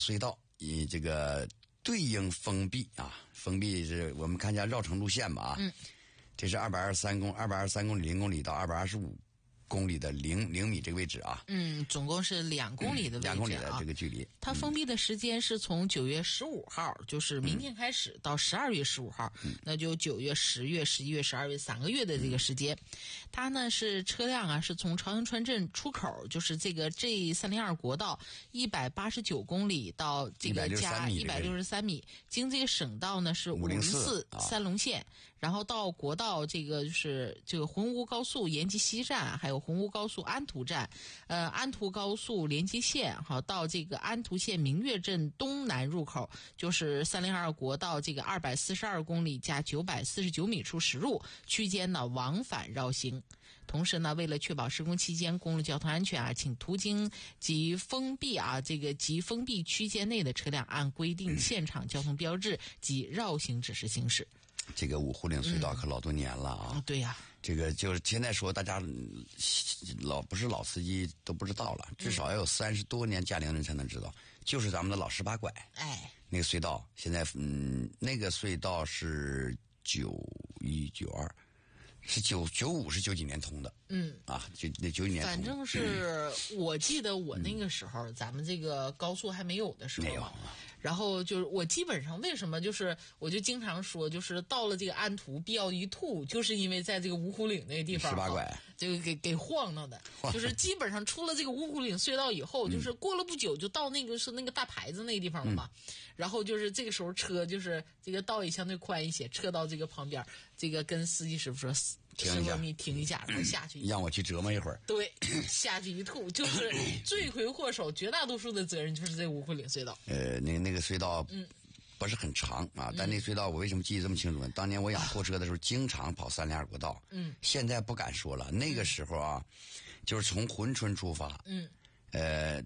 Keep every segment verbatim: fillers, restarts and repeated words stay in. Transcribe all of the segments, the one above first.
隧道以这个对应封闭啊，封闭是我们看一下绕城路线吧啊， 嗯， 这是二百二十三公二百二十三公里零公里到二百二十五公里的零零米这个位置啊， 嗯，总共是两公里的位置、啊， 两、嗯、公里的这个距离。 它封闭的时间是从九月十五号，就是明天开始到十二月十五号，嗯、那就九月、十月、十一月、十二月三个月的这个时间。它呢是车辆啊是从朝阳川镇出口，就是这个 G 三零二国道一百八十九公里到这个加一百六十三米，经这个省道呢是五零四三龙线，然后到国道这个就是这个浑吴高速延吉西站，还有浑吴高速安图站，呃，安图高速连接线，好，到这个安图县明月镇东南入口，就是三零二国道这个二百四十二公里加九百四十九米处驶入区间呢往返绕行。同时呢，为了确保施工期间公路交通安全啊，请途经及封闭啊这个及封闭区间内的车辆按规定现场交通标志及绕行指示行驶。 这个五湖岭隧道可老多年了啊！ 嗯、对呀、啊， 这个就是现在说大家老不是老司机都不知道了，至少要有三十多年驾龄人才能知道，就是咱们的老十八拐， 哎， 那个隧道现在嗯，那个隧道是九一九二。是九九五是九几年通的， 嗯啊，就那九几年通的， 反正是、嗯、我记得我那个时候、嗯，咱们这个高速还没有的时候嘛，然后就是我基本上为什么就是我就经常说，就是到了这个安图必要一吐，就是因为在这个五湖岭那个地方， 十八拐， 这个给给晃荡的，就是基本上出了这个五湖岭隧道以后，就是过了不久就到那个是那个大牌子那个地方了嘛，嗯、然后就是这个时候车就是这个道也相对宽一些，车到这个旁边，这个跟司机师傅说。 停一下， 你停一下，然后下去， 让我去折磨一会儿。 对，下去一吐，就是罪魁祸首，绝大多数的责任就是这五湖岭隧道。 呃，那那个隧道，嗯，不是很长啊，嗯、但那隧道我为什么记得这么清楚呢？当年我养货车的时候，经常跑三零二国道，嗯，现在不敢说了。那个时候啊，就是从珲春出发，嗯，呃。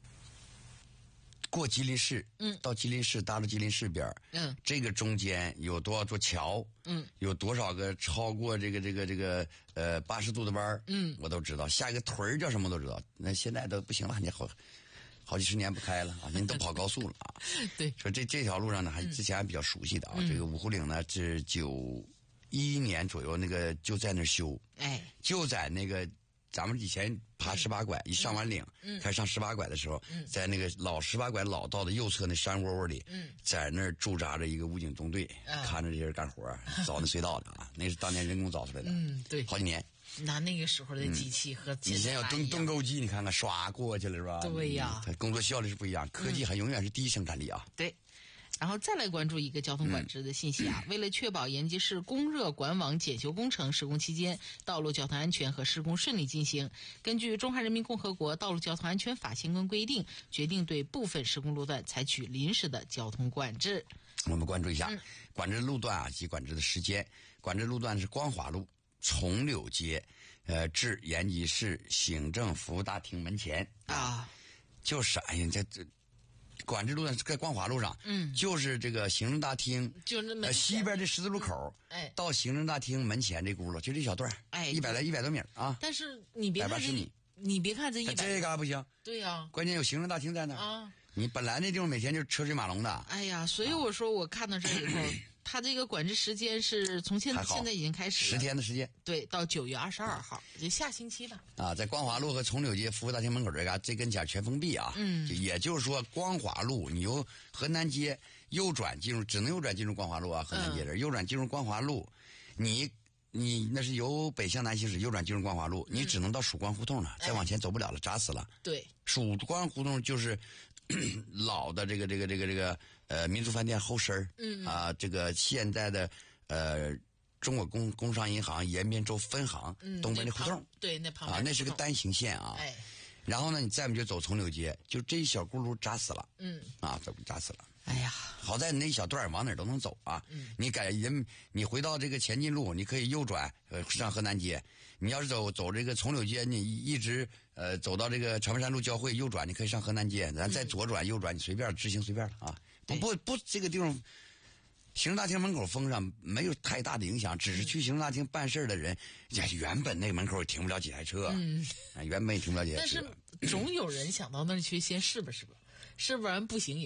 过吉林市，嗯，到吉林市搭到吉林市边，嗯，这个中间有多少座桥，嗯，有多少个超过这个这个这个呃八十度的弯，嗯，我都知道。下一个屯儿叫什么都知道。那现在都不行了，你好好几十年不开了啊，您都跑高速了啊。 对， 说这这条路上呢，还之前还比较熟悉的啊。嗯、这个五湖岭呢，是九一年左右那个就在那修，哎，就在那个。咱们以前爬十八拐，嗯、一上完岭，嗯、开始上十八拐的时候，嗯、在那个老十八拐老道的右侧那山窝窝里，嗯、在那儿驻扎着一个武警中队，嗯、看着这些人干活，凿那隧道的啊，那是当年人工凿出来的，嗯，对，好几年。 拿那个时候的机器和以前有盾盾构机，你看看刷过去了是吧？ 对呀， 它工作效率是不一样，科技还永远是第一生产力啊。 嗯、对。然后再来关注一个交通管制的信息啊，嗯、为了确保延吉市供热管网检修工程施工期间道路交通安全和施工顺利进行，根据《中华人民共和国道路交通安全法》相关规定，决定对部分施工路段采取临时的交通管制。 我们关注一下、嗯、管制路段啊及管制的时间。管制路段是光华路崇柳街，呃，至延吉市行政服务大厅门前啊，就是哎呀这这。管制路段在光华路上，嗯，就是这个行政大厅， 就是呃西边这十字路口，哎，到行政大厅门前这轱辘，就这小段，哎，一百来一百多米啊。 但是你别看这， 米你别看这一百， 这嘎不行。 对呀、啊， 关键有行政大厅在那啊。你本来那地方每天就车水马龙的。 哎呀，所以我说我看到这以后，它这个管制时间是从现现在已经开始十天的时间， 对，到九月二十二号，就下星期了。 啊，在光华路和崇柳街服务大厅门口这嘎这跟前全封闭啊。嗯，也就是说，光华路你由河南街右转进入，只能右转进入光华路啊，河南街这、嗯、右转进入光华路，你。你那是由北向南行驶，右转进入光华路，你只能到曙光胡同了，嗯、再往前走不了了，扎死了。 对， 曙光胡同就是老的这个这个这个这个呃民族饭店后身嗯啊，这个现在的呃中国工工商银行延边州分行、嗯、东北那胡同， 对，那旁边啊，那是个单行线啊。哎，然后呢，你再不就走崇柳街，就这一小轱辘扎死了。嗯，啊，走扎死了。 哎呀， 好在你那一小段往哪儿都能走啊！嗯、你改人，你回到这个前进路，你可以右转，呃，上河南街。你要是走走这个崇柳街，你一直呃走到这个长白山路交汇，右转，你可以上河南街，咱再左转、右转，你随便直行随便了啊！不不不，这个地方行政大厅门口封上没有太大的影响，只是去行政大厅办事的人，呀，原本那个门口停不了几台车，嗯，啊，原本也停不了几台车。 但是总有人想到那儿去先试吧，是吧？ 是不然不行。